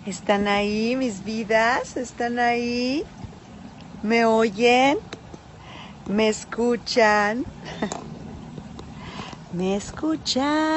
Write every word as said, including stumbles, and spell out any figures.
¿Están ahí mis vidas? ¿Están ahí? ¿Me oyen? ¿Me escuchan? ¿Me escuchan?